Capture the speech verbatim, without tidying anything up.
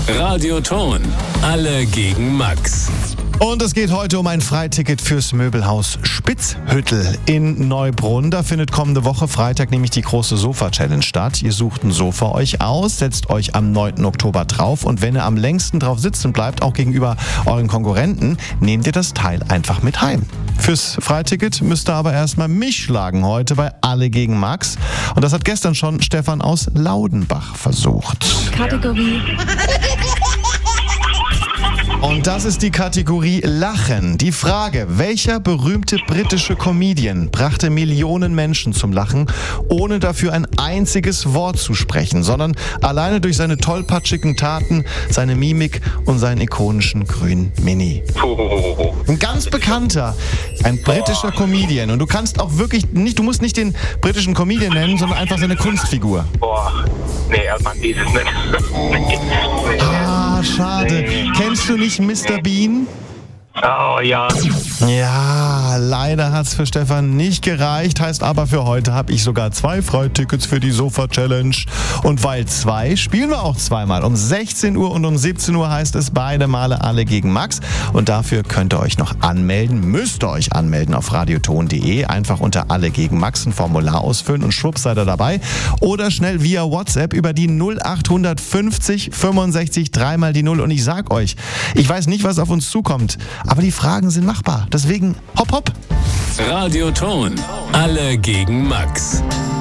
Radioton. Alle gegen Max. Und es geht heute um ein Freiticket fürs Möbelhaus Spitzhüttel in Neubrunn. Da findet kommende Woche Freitag nämlich die große Sofa-Challenge statt. Ihr sucht ein Sofa euch aus, setzt euch am neunten Oktober drauf und wenn ihr am längsten drauf sitzen bleibt, auch gegenüber euren Konkurrenten, nehmt ihr das Teil einfach mit heim. Fürs Freiticket müsst ihr aber erstmal mich schlagen heute bei Alle gegen Max. Und das hat gestern schon Stefan aus Laudenbach versucht. Kategorie. Und das ist die Kategorie Lachen. Die Frage, welcher berühmte britische Comedian brachte Millionen Menschen zum Lachen, ohne dafür ein einziges Wort zu sprechen, sondern alleine durch seine tollpatschigen Taten, seine Mimik und seinen ikonischen grünen Mini. Ein ganz bekannter, ein britischer Comedian. Und du kannst auch wirklich nicht, du musst nicht den britischen Comedian nennen, sondern einfach seine Kunstfigur. Boah, nee, man sieht es nicht. Ah, schade. Nee. Kennst du nicht Mister Bean? Oh ja. Ja, leider hat's für Stefan nicht gereicht. Heißt aber, für heute habe ich sogar zwei Freitickets für die Sofa-Challenge. Und weil zwei, spielen wir auch zweimal. Um sechzehn Uhr und um siebzehn Uhr heißt es beide Male Alle gegen Max. Und dafür könnt ihr euch noch anmelden, müsst ihr euch anmelden auf radioton punkt de. Einfach unter Alle gegen Max ein Formular ausfüllen und schwupps seid ihr dabei. Oder schnell via WhatsApp über die null acht fünfzig fünfundsechzig dreimal die null. Und ich sag euch, ich weiß nicht, was auf uns zukommt. Aber die Fragen sind machbar. Deswegen hopp hopp. Radioton. Alle gegen Max.